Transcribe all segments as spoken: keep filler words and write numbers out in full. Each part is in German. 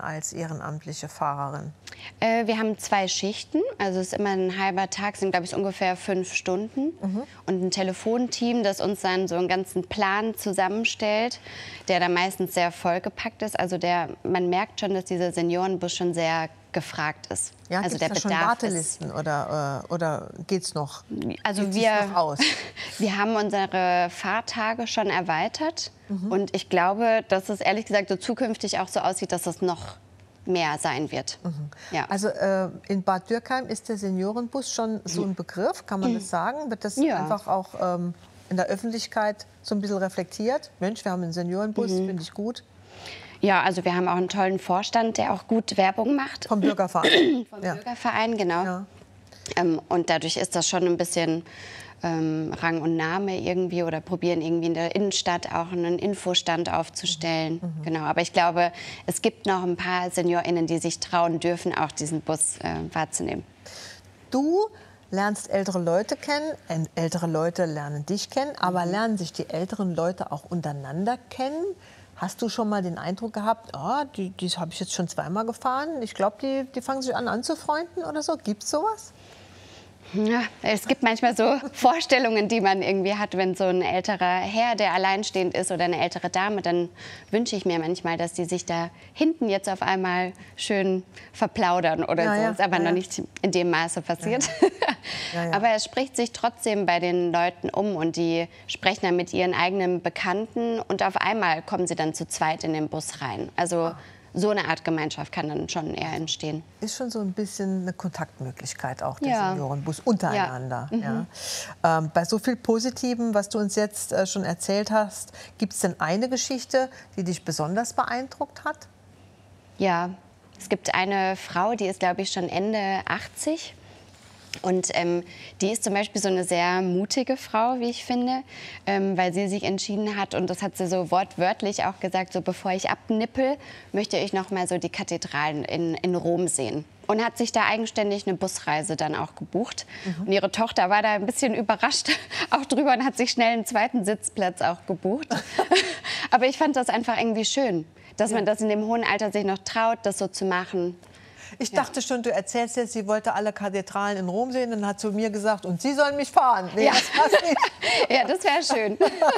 als ehrenamtliche Fahrerin? Äh, wir haben zwei Schichten, also es ist immer ein halber Tag, sind glaube ich ungefähr fünf Stunden. Mhm. Und ein Telefonteam, das uns dann so einen ganzen Plan zusammenstellt, der dann meistens sehr vollgepackt ist. Also der, man merkt schon, dass dieser Seniorenbus schon sehr gefragt ist. Ja, also der der da schon Bedarf Wartelisten ist, oder, äh, oder geht's noch? Also Geht wir, noch aus? wir haben unsere Fahrtage schon erweitert. Mhm. Und ich glaube, dass es ehrlich gesagt so zukünftig auch so aussieht, dass es noch mehr sein wird. Mhm. Ja. Also äh, in Bad Dürkheim ist der Seniorenbus schon so ein Begriff, kann man das sagen? Wird das ja. einfach auch ähm, in der Öffentlichkeit so ein bisschen reflektiert? Mensch, wir haben einen Seniorenbus, mhm. finde ich gut. Ja, also wir haben auch einen tollen Vorstand, der auch gut Werbung macht. Vom Bürgerverein. Vom ja. Bürgerverein, genau. Ja. Ähm, und dadurch ist das schon ein bisschen ähm, Rang und Name irgendwie, oder probieren irgendwie in der Innenstadt auch einen Infostand aufzustellen. Mhm. Genau. Aber ich glaube, es gibt noch ein paar SeniorInnen, die sich trauen dürfen, auch diesen Bus äh, wahrzunehmen. Du lernst ältere Leute kennen, äh, ältere Leute lernen dich kennen, aber lernen sich die älteren Leute auch untereinander kennen? Hast du schon mal den Eindruck gehabt, oh, die, die habe ich jetzt schon zweimal gefahren, ich glaube, die, die fangen sich an anzufreunden oder so? Gibt es sowas? Ja, es gibt manchmal so Vorstellungen, die man irgendwie hat, wenn so ein älterer Herr, der alleinstehend ist, oder eine ältere Dame, dann wünsche ich mir manchmal, dass die sich da hinten jetzt auf einmal schön verplaudern oder ja, so. Ja, ist aber ja, noch ja. nicht in dem Maße passiert. Ja, ja. Ja, aber es spricht sich trotzdem bei den Leuten um, und die sprechen dann mit ihren eigenen Bekannten, und auf einmal kommen sie dann zu zweit in den Bus rein. Also so eine Art Gemeinschaft kann dann schon eher entstehen. Ist schon so ein bisschen eine Kontaktmöglichkeit auch, der ja. Seniorenbus untereinander. Ja. Mhm. Ja. Ähm, bei so viel Positivem, was du uns jetzt äh, schon erzählt hast, gibt es denn eine Geschichte, die dich besonders beeindruckt hat? Ja, es gibt eine Frau, die ist, glaube ich, schon Ende achtzig. Und ähm, die ist zum Beispiel so eine sehr mutige Frau, wie ich finde, ähm, weil sie sich entschieden hat, und das hat sie so wortwörtlich auch gesagt, so bevor ich abnippel, möchte ich noch mal so die Kathedralen in, in Rom sehen. Und hat sich da eigenständig eine Busreise dann auch gebucht. Mhm. Und ihre Tochter war da ein bisschen überrascht auch drüber und hat sich schnell einen zweiten Sitzplatz auch gebucht. Aber ich fand das einfach irgendwie schön, dass man das in dem hohen Alter sich noch traut, das so zu machen. Ich dachte schon, du erzählst jetzt, sie wollte alle Kathedralen in Rom sehen, und hat zu mir gesagt, und Sie sollen mich fahren. Nee, ja. das passt nicht. Ja, das wäre schön.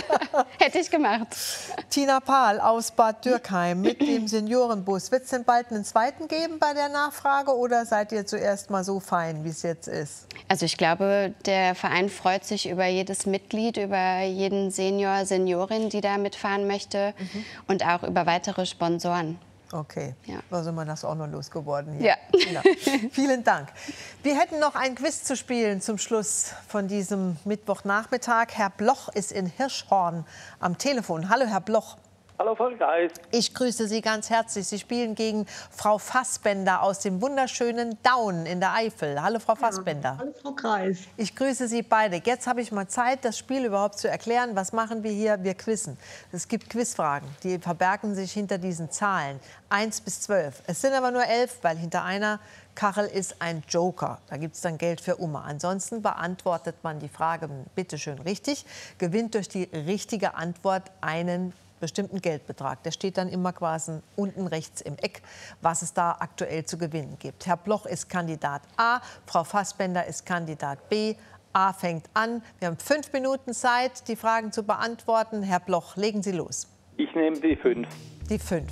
Hätte ich gemacht. Tina Pahl aus Bad Dürkheim mit dem Seniorenbus. Wird es denn bald einen zweiten geben bei der Nachfrage, oder seid ihr zuerst mal so fein, wie es jetzt ist? Also ich glaube, der Verein freut sich über jedes Mitglied, über jeden Senior, Seniorin, die da mitfahren möchte, mhm. und auch über weitere Sponsoren. Okay, ja. Da sind wir das auch noch losgeworden hier. Ja. Ja. Vielen Dank. Wir hätten noch ein Quiz zu spielen zum Schluss von diesem Mittwochnachmittag. Herr Bloch ist in Hirschhorn am Telefon. Hallo, Herr Bloch. Hallo, Frau Kreis. Ich grüße Sie ganz herzlich. Sie spielen gegen Frau Fassbender aus dem wunderschönen Daun in der Eifel. Hallo, Frau Fassbender. Ja, hallo, Frau Kreis. Ich grüße Sie beide. Jetzt habe ich mal Zeit, das Spiel überhaupt zu erklären. Was machen wir hier? Wir quizzen. Es gibt Quizfragen, die verbergen sich hinter diesen Zahlen. eins bis zwölf. Es sind aber nur elf, weil hinter einer Kachel ist ein Joker. Da gibt es dann Geld für Oma. Ansonsten beantwortet man die Frage bitteschön richtig, gewinnt durch die richtige Antwort einen bestimmten Geldbetrag. Der steht dann immer quasi unten rechts im Eck, was es da aktuell zu gewinnen gibt. Herr Bloch ist Kandidat A, Frau Fassbender ist Kandidat B. A fängt an. Wir haben fünf Minuten Zeit, die Fragen zu beantworten. Herr Bloch, legen Sie los. Ich nehme die fünf. Die fünf.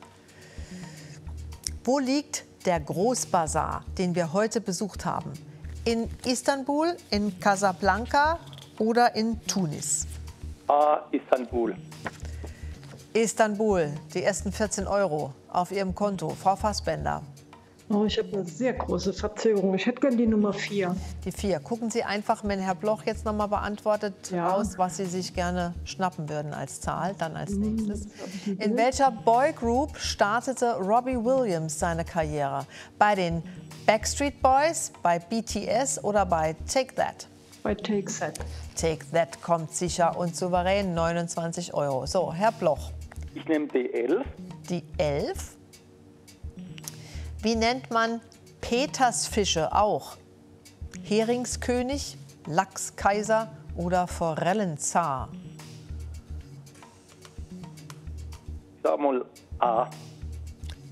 Wo liegt der Großbazar, den wir heute besucht haben? In Istanbul, in Casablanca oder in Tunis? A, Istanbul. Istanbul, die ersten vierzehn Euro auf Ihrem Konto. Frau Fassbender. Oh, ich habe eine sehr große Verzögerung. Ich hätte gerne die Nummer vier. Die vier. Gucken Sie einfach, wenn Herr Bloch jetzt noch mal beantwortet, ja. aus, was Sie sich gerne schnappen würden als Zahl, dann als nächstes. In welcher Boygroup startete Robbie Williams seine Karriere? Bei den Backstreet Boys, bei B T S oder bei Take That? Bei Take That. Take That kommt sicher und souverän, neunundzwanzig Euro. So, Herr Bloch. Ich nehme die elf. Die elf. Wie nennt man Petersfische auch? Heringskönig, Lachskaiser oder Forellenzar? Sag mal A.